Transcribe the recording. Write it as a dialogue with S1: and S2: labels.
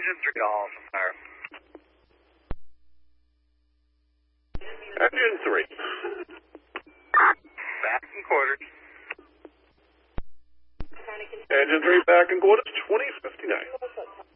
S1: Engine 3 all from fire.
S2: Engine 3.
S1: Back in quarters.
S2: Engine 3 back in quarters, 2059.